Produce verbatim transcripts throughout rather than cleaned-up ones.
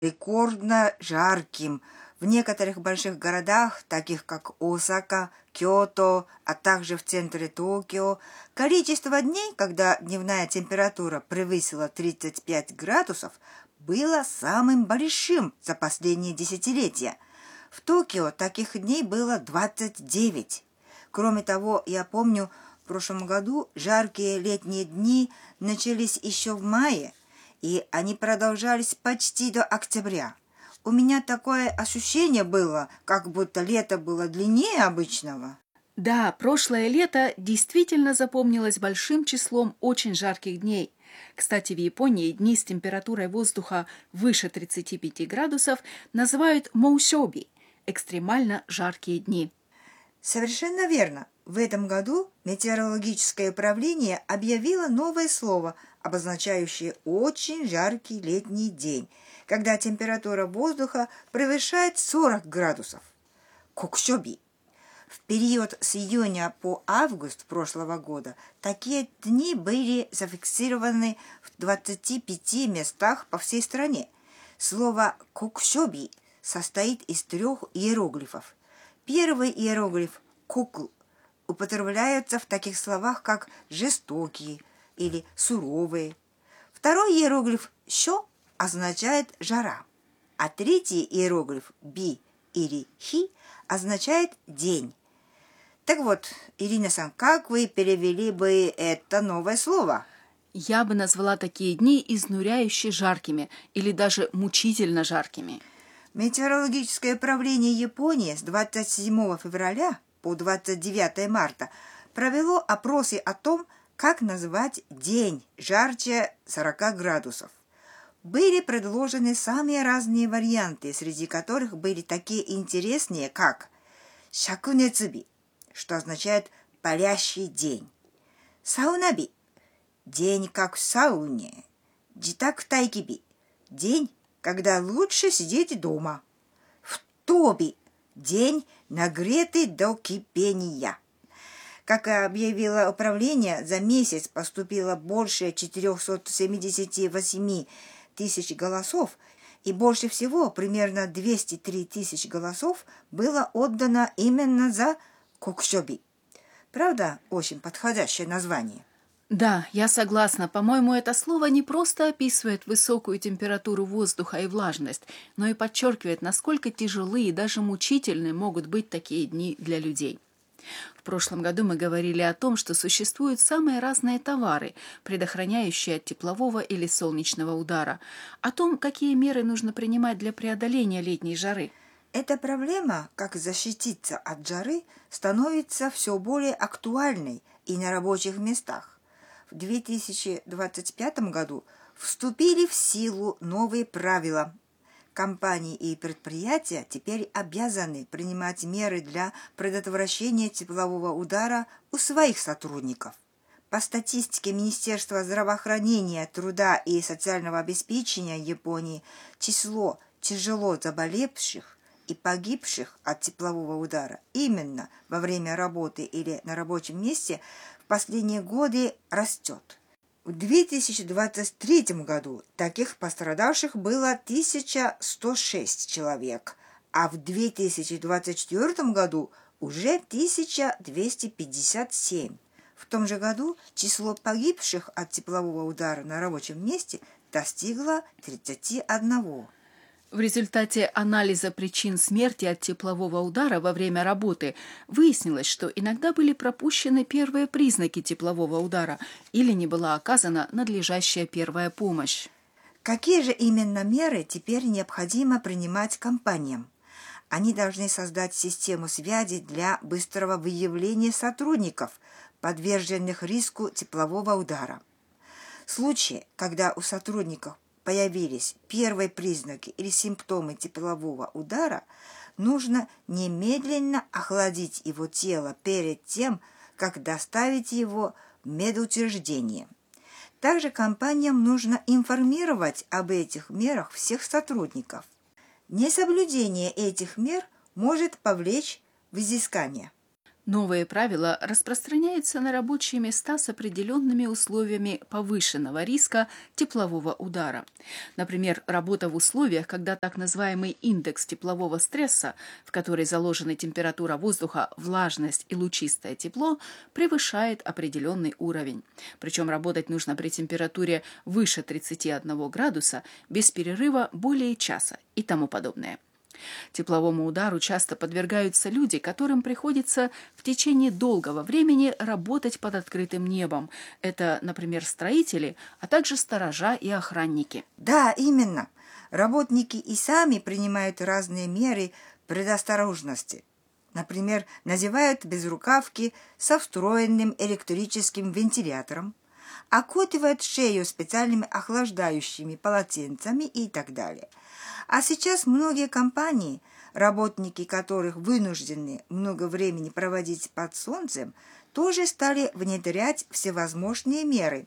рекордно жарким. В некоторых больших городах, таких как Осака, Киото, а также в центре Токио, количество дней, когда дневная температура превысила тридцать пять градусов, было самым большим за последние десятилетия. В Токио таких дней было двадцать девять. Кроме того, я помню, в прошлом году жаркие летние дни начались еще в мае, и они продолжались почти до октября. У меня такое ощущение было, как будто лето было длиннее обычного. Да, прошлое лето действительно запомнилось большим числом очень жарких дней. Кстати, в Японии дни с температурой воздуха выше тридцати пяти градусов называют моусёби – экстремально жаркие дни. Совершенно верно. В этом году метеорологическое управление объявило новое слово, обозначающее очень жаркий летний день, когда температура воздуха превышает сорок градусов. Коксёби. В период с июня по август прошлого года такие дни были зафиксированы в двадцати пяти местах по всей стране. Слово «коксёби» состоит из трех иероглифов. Первый иероглиф «коку» употребляется в таких словах, как «жестокие» или «суровые». Второй иероглиф «щё» означает «жара», а третий иероглиф «би» или «хи» означает «день». Так вот, Ирина-сан, как вы перевели бы это новое слово? Я бы назвала такие дни изнуряюще жаркими или даже мучительно жаркими. Метеорологическое управление Японии с двадцать седьмого февраля по двадцать девятое марта провело опросы о том, как назвать день жарче сорока градусов. Были предложены самые разные варианты, среди которых были такие интересные, как «шакунецуби», что означает «палящий день», «саунаби» – «день как в сауне», «джитаку-тайкиби» – «день, когда лучше сидеть дома», «втоби» – «день, нагретый до кипения». Как объявило управление, за месяц поступило больше четырехсот семидесяти восьми тысяч голосов, и больше всего, примерно двести три тысячи голосов, было отдано именно за коксёби. Правда, очень подходящее название. Да, я согласна. По-моему, это слово не просто описывает высокую температуру воздуха и влажность, но и подчеркивает, насколько тяжелые и даже мучительные могут быть такие дни для людей. В прошлом году мы говорили о том, что существуют самые разные товары, предохраняющие от теплового или солнечного удара, о том, какие меры нужно принимать для преодоления летней жары. Эта проблема, как защититься от жары, становится все более актуальной и на рабочих местах. В две тысячи двадцать пятом году вступили в силу новые правила. Компании и предприятия теперь обязаны принимать меры для предотвращения теплового удара у своих сотрудников. По статистике Министерства здравоохранения, труда и социального обеспечения Японии, число тяжело заболевших и погибших от теплового удара именно во время работы или на рабочем месте в последние годы растет. В две тысячи двадцать третьем году таких пострадавших было тысяча сто шесть человек, а в две тысячи двадцать четвёртом году уже тысяча двести пятьдесят семь. В том же году число погибших от теплового удара на рабочем месте достигло тридцати одного. В результате анализа причин смерти от теплового удара во время работы выяснилось, что иногда были пропущены первые признаки теплового удара или не была оказана надлежащая первая помощь. Какие же именно меры теперь необходимо принимать компаниям? Они должны создать систему связи для быстрого выявления сотрудников, подверженных риску теплового удара. В случае, когда у сотрудников появились первые признаки или симптомы теплового удара, нужно немедленно охладить его тело перед тем, как доставить его в медучреждение. Также компаниям нужно информировать об этих мерах всех сотрудников. Несоблюдение этих мер может повлечь взыскание. Новые правила распространяются на рабочие места с определенными условиями повышенного риска теплового удара. Например, работа в условиях, когда так называемый индекс теплового стресса, в который заложены температура воздуха, влажность и лучистое тепло, превышает определенный уровень. Причем работать нужно при температуре выше тридцати одного градуса, без перерыва более часа и тому подобное. Тепловому удару часто подвергаются люди, которым приходится в течение долгого времени работать под открытым небом. Это, например, строители, а также сторожа и охранники. Да, именно. Работники и сами принимают разные меры предосторожности. Например, надевают безрукавки со встроенным электрическим вентилятором, окутывают шею специальными охлаждающими полотенцами и так далее. А сейчас многие компании, работники которых вынуждены много времени проводить под солнцем, тоже стали внедрять всевозможные меры.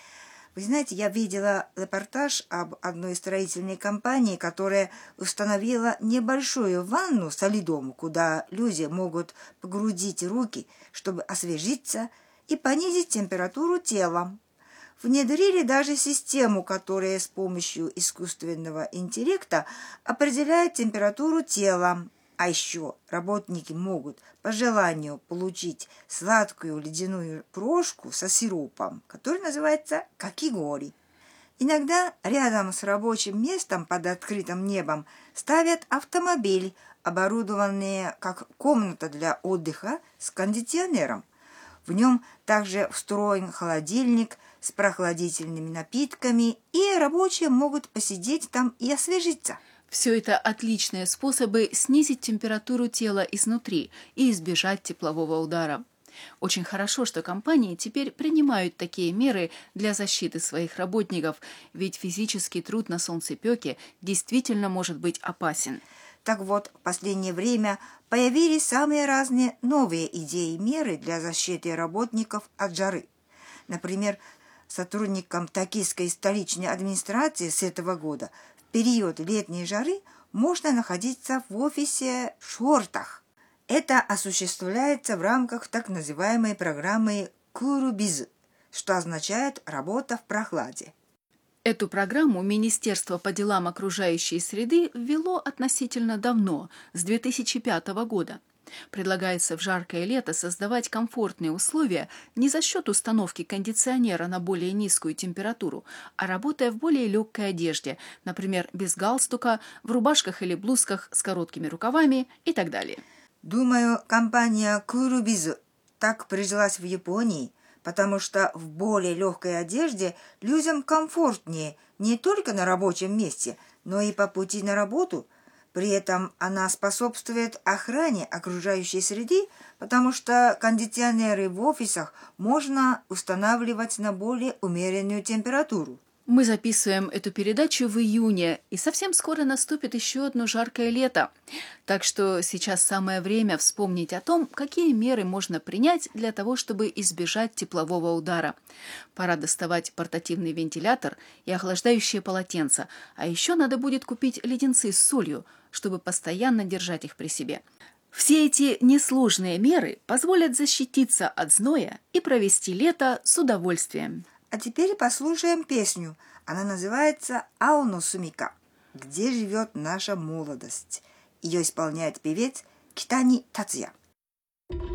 Вы знаете, я видела репортаж об одной строительной компании, которая установила небольшую ванну со льдом, куда люди могут погрузить руки, чтобы освежиться и понизить температуру тела. Внедрили даже систему, которая с помощью искусственного интеллекта определяет температуру тела. А еще работники могут по желанию получить сладкую ледяную крошку со сиропом, который называется какигори. Иногда рядом с рабочим местом под открытым небом ставят автомобиль, оборудованный как комната для отдыха с кондиционером. В нем также встроен холодильник с прохладительными напитками, и рабочие могут посидеть там и освежиться. Все это отличные способы снизить температуру тела изнутри и избежать теплового удара. Очень хорошо, что компании теперь принимают такие меры для защиты своих работников, ведь физический труд на солнцепёке действительно может быть опасен. Так вот, в последнее время появились самые разные новые идеи и меры для защиты работников от жары. Например, сотрудникам токийской столичной администрации с этого года в период летней жары можно находиться в офисе в шортах. Это осуществляется в рамках так называемой программы «Курубиз», что означает «работа в прохладе». Эту программу Министерство по делам окружающей среды ввело относительно давно, с две тысячи пятого года. Предлагается в жаркое лето создавать комфортные условия не за счет установки кондиционера на более низкую температуру, а работая в более легкой одежде, например, без галстука, в рубашках или блузках с короткими рукавами и так далее. Думаю, компания Курубиз так прижилась в Японии, потому что в более легкой одежде людям комфортнее не только на рабочем месте, но и по пути на работу. При этом она способствует охране окружающей среды, потому что кондиционеры в офисах можно устанавливать на более умеренную температуру. Мы записываем эту передачу в июне, и совсем скоро наступит еще одно жаркое лето. Так что сейчас самое время вспомнить о том, какие меры можно принять для того, чтобы избежать теплового удара. Пора доставать портативный вентилятор и охлаждающее полотенце, а еще надо будет купить леденцы с солью, чтобы постоянно держать их при себе. Все эти несложные меры позволят защититься от зноя и провести лето с удовольствием. А теперь послушаем песню. Она называется «Аоно Сумика», «Где живет наша молодость». Ее исполняет певец Китани Тацуя.